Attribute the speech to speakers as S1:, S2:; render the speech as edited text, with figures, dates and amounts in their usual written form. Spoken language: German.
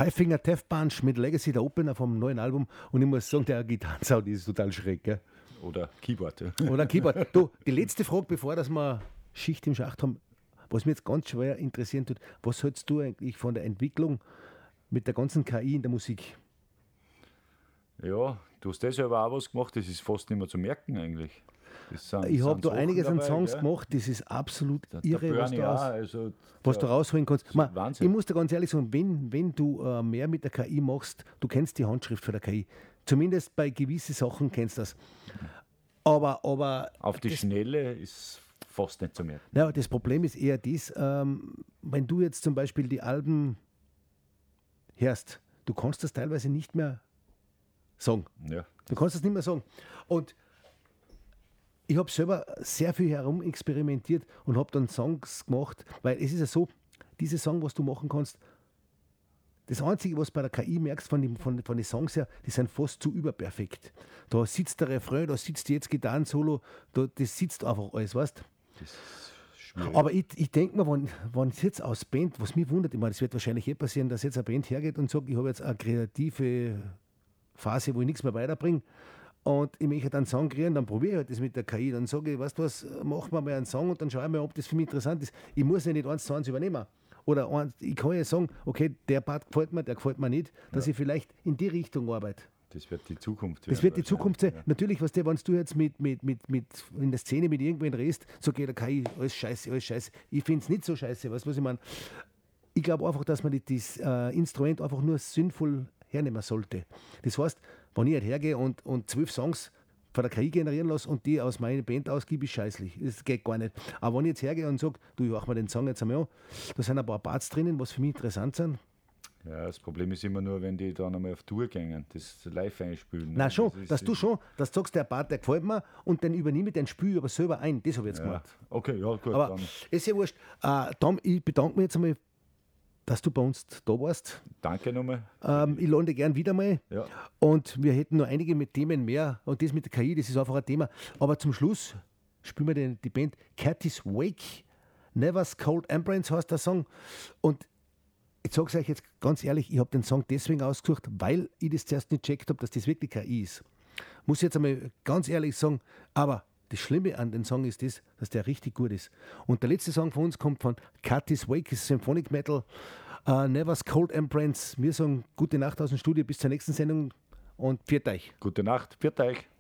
S1: Five Finger Death Punch mit Legacy, der Opener vom neuen Album. Und ich muss sagen, der Gitarrensound ist total schräg. Gell?
S2: Oder Keyboard. Ja.
S1: Oder Keyboard. Du, die letzte Frage, bevor dass wir Schicht im Schacht haben, was mich jetzt ganz schwer interessieren tut, was hältst du eigentlich von der Entwicklung mit der ganzen KI in der Musik?
S2: Ja, du hast das selber auch was gemacht, das ist fast nicht mehr zu merken eigentlich.
S1: Ich habe da einiges an Songs gemacht, das ist absolut irre, was du rausholen kannst. Ich muss dir ganz ehrlich sagen, wenn du mehr mit der KI machst, du kennst die Handschrift von der KI. Zumindest bei gewissen Sachen kennst du das. Aber
S2: auf die Schnelle ist fast nicht zu merken.
S1: Ja, das Problem ist eher das, wenn du jetzt zum Beispiel die Alben hörst, du kannst das teilweise nicht mehr sagen.
S2: Ja.
S1: Du kannst das nicht mehr sagen. Und ich habe selber sehr viel herumexperimentiert und habe dann Songs gemacht, weil es ist ja so, diese Song, was du machen kannst, das Einzige, was bei der KI merkst von den Songs her, die sind fast zu überperfekt. Da sitzt der Refrain, da sitzt jetzt Gitarren-Solo, das sitzt einfach alles, weißt du?
S2: Das ist schwierig.
S1: Aber ich denke mir, wenn es jetzt aus Band, was mich wundert, ich meine, es wird wahrscheinlich passieren, dass jetzt eine Band hergeht und sagt, ich habe jetzt eine kreative Phase, wo ich nichts mehr weiterbringe, und ich möchte einen Song kreieren, dann probiere ich halt das mit der KI. Dann sage ich, weißt du was, machen wir mal einen Song und dann schaue ich mal, ob das für mich interessant ist. Ich muss ja nicht 1:1 übernehmen. Oder ich kann ja sagen, okay, der Part gefällt mir, der gefällt mir nicht, dass ich vielleicht in die Richtung arbeite.
S2: Das wird die Zukunft
S1: sein. Das wird die Zukunft sein. Ja. Natürlich, wenn du jetzt mit in der Szene mit irgendwen redest, so geht der KI, alles scheiße, alles scheiße. Ich finde es nicht so scheiße, weißt du, was ich meine? Ich glaube einfach, dass man das Instrument einfach nur sinnvoll hernehmen sollte. Das heißt, wenn ich halt hergehe und 12 Songs von der KI generieren lasse und die aus meiner Band ausgebe, ist scheißlich. Das geht gar nicht. Aber wenn ich jetzt hergehe und sage, du, ich mache mir den Song jetzt einmal an, da sind ein paar Parts drinnen, was für mich interessant sind.
S2: Ja, das Problem ist immer nur, wenn die dann einmal auf Tour gehen, das live einspielen.
S1: Nein, schon, dass du sagst, der Part, der gefällt mir und dann übernehme ich den Spiel aber selber ein. Das habe ich jetzt gemacht.
S2: Okay, ja, gut.
S1: Aber dann ist ja wurscht. Tom, ich bedanke mich jetzt einmal, dass du bei uns da warst.
S2: Danke nochmal.
S1: Ich lade dich gern wieder mal.
S2: Ja.
S1: Und wir hätten noch einige mit Themen mehr. Und das mit der KI, das ist einfach ein Thema. Aber zum Schluss spielen wir die Band Cathy's Wake. Never's Cold Embrace heißt der Song. Und ich sage es euch jetzt ganz ehrlich, ich habe den Song deswegen ausgesucht, weil ich das zuerst nicht gecheckt habe, dass das wirklich KI ist. Muss ich jetzt einmal ganz ehrlich sagen, aber das Schlimme an dem Song ist das, dass der richtig gut ist. Und der letzte Song von uns kommt von Cathy's Wake, ist Symphonic Metal, Never's Cold Embrace. Wir sagen gute Nacht aus dem Studio, bis zur nächsten Sendung und pfiat euch.
S2: Gute Nacht, pfiat euch.